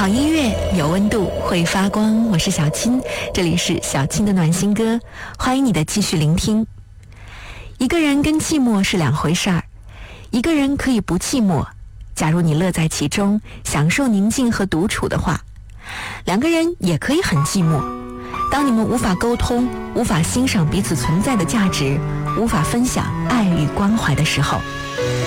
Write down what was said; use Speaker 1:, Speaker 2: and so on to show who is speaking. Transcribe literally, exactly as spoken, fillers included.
Speaker 1: 好音乐有温度，会发光。我是小青，这里是小青的暖心歌，欢迎你的继续聆听。一个人跟寂寞是两回事儿，一个人可以不寂寞，假如你乐在其中，享受宁静和独处的话。两个人也可以很寂寞，当你们无法沟通，无法欣赏彼此存在的价值，无法分享爱与关怀的时候。